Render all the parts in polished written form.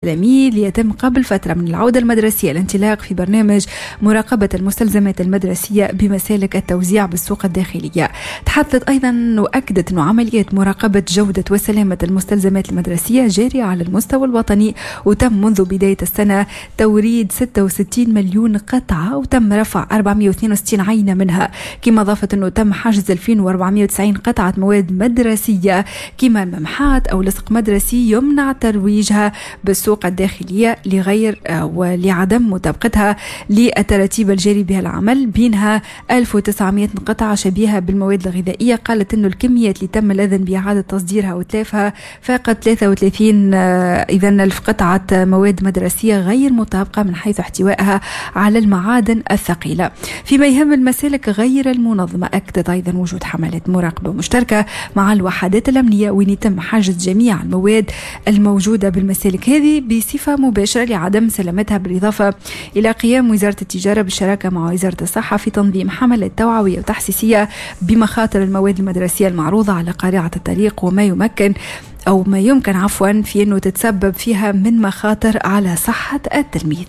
التلاميذ ليتم قبل فترة من العودة المدرسية الانطلاق في برنامج مراقبة المستلزمات المدرسية بمسالك التوزيع بالسوق الداخلية. تحدثت أيضا وأكدت أن عملية مراقبة جودة وسلامة المستلزمات المدرسية جارية على المستوى الوطني، وتم منذ بداية السنة توريد 66 مليون قطعة وتم رفع 462 عينة منها. كما أضافت أنه تم حجز 2490 قطعة مواد مدرسية كما الممحات أو لصق مدرسي يمنع ترويجها بالسوق الداخلية لغير ولعدم مطابقتها للتراتيب الجاري بها العمل، بينها 1900 قطعة شبيهة بالمواد الغذائية. قالت أنه الكميات اللي تم الإذن بإعادة تصديرها وتلافها فقط 33 ألف قطعة مواد مدرسية غير مطابقة من حيث احتوائها على المعادن الثقيلة. فيما يهم المسالك غير المنظمة، أكدت أيضا وجود حملات مراقبة مشتركة مع الوحدات الأمنية وين يتم حجز جميع المواد الموجودة بالمسالك هذه بصفة مباشرة لعدم سلامتها، بالإضافة إلى قيام وزارة التجارة بالشراكة مع وزارة الصحة في تنظيم حملات توعوية وتحسيسية بمخاطر المواد المدرسية المعروضة على قارعة الطريق وما يمكن في أنه تتسبب فيها من مخاطر على صحة التلميذ.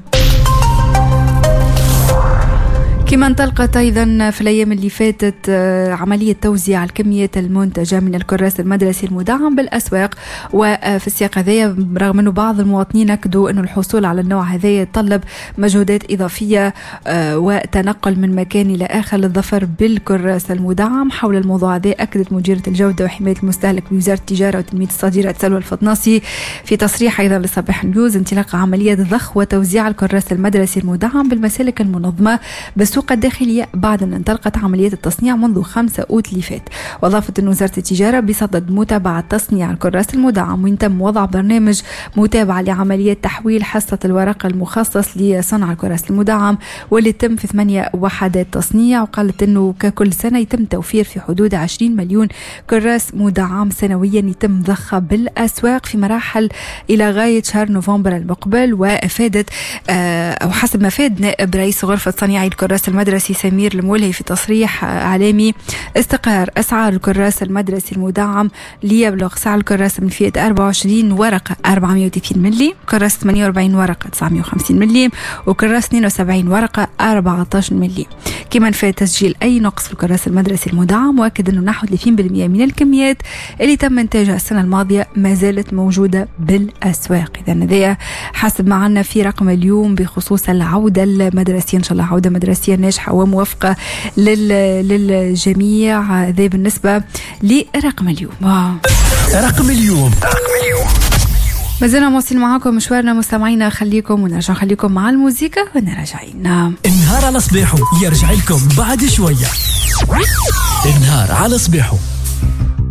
كما انطلقت أيضا في الأيام اللي فاتت عملية توزيع الكميات المنتجة من الكراس المدرسي المدعم بالأسواق، وفي السياق هذا رغم أنه بعض المواطنين أكدوا أنه الحصول على النوع هذا يتطلب مجهودات إضافية وتنقل من مكان إلى آخر للظفر بالكراس المدعم. حول الموضوع هذا أكدت مديرة الجودة وحماية المستهلك بوزارة التجارة وتنمية الصادرات سلوى الفطناصي في تصريح أيضا لصباح نيوز انطلاق عملية ضخ وتوزيع الكراس المدرسي المدعم بالمسالك المنظمة بالسوق الداخلية بعد أن انطلقت عملية التصنيع منذ 5 أوت اللي فات. وأضافت أن وزارة التجارة بصدد متابعة تصنيع الكراس المدعم، ويتم وضع برنامج متابعة لعملية تحويل حصة الورق المخصص لصنع الكراس المدعم واللي يتم في 8 وحدات تصنيع. وقالت أنه ككل سنة يتم توفير في حدود 20 مليون كراس مدعم سنويا يتم ضخها بالأسواق في مراحل إلى غاية شهر نوفمبر المقبل. وأفادت أو حسب ما فاد نائب رئيس غرفة صناعي الكراس المدرسي سمير المولهي في تصريح إعلامي، استقرار أسعار الكراس المدرسي المدعم ليبلغ سعر الكراس من فئة 24 ورقة 430 ملي، كراس 48 ورقة 950 ملي، وكراس 72 ورقة 14 ملي. كما نفى تسجيل أي نقص في الكراس المدرسي المدعم، وأكد أنه نحو 30% من الكميات اللي تم إنتاجها السنة الماضية ما زالت موجودة بالأسواق. إذن هذا حسب ما عنا في رقم اليوم بخصوص العودة المدرسية، إن شاء الله عودة مدرسية ناجحة وموفقة للجميع. هذا بالنسبة لرقم اليوم. رقم اليوم ما زلنا موصلين معاكم مشوارنا مستمعينا، خليكم مع الموسيقى ونرجعين. النهار على صباحه يرجع لكم بعد شوية. النهار على صباحه.